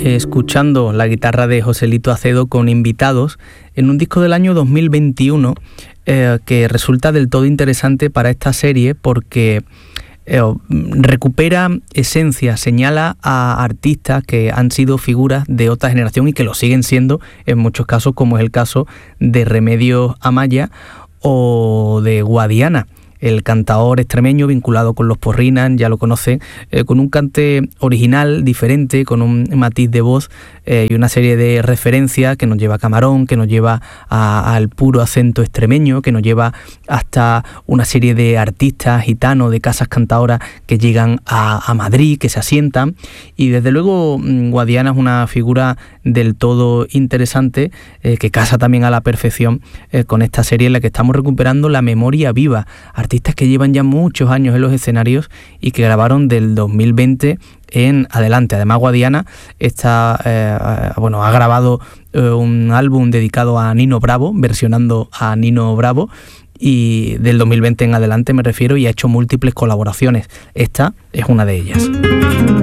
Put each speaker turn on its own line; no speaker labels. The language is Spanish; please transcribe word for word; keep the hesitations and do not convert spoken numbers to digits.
escuchando la guitarra de Joselito Acedo con invitados en un disco del año dos mil veintiuno eh, que resulta del todo interesante para esta serie porque eh, recupera esencia, señala a artistas que han sido figuras de otra generación y que lo siguen siendo en muchos casos, como es el caso de Remedios Amaya o de Guadiana, el cantaor extremeño vinculado con los Porrinan, ya lo conocen, eh, con un cante original, diferente, con un matiz de voz eh, y una serie de referencias que nos lleva a Camarón, que nos lleva a, al puro acento extremeño, que nos lleva hasta una serie de artistas gitanos, de casas cantadoras que llegan a, a Madrid, que se asientan, y desde luego Guadiana es una figura del todo interesante eh, que casa también a la perfección eh, con esta serie en la que estamos recuperando la memoria viva, artistas que llevan ya muchos años en los escenarios y que grabaron del dos mil veinte en adelante. Además, Guadiana está, eh, bueno, ha grabado eh, un álbum dedicado a Nino Bravo, versionando a Nino Bravo, y del dos mil veinte en adelante me refiero, y ha hecho múltiples colaboraciones. Esta es una de ellas.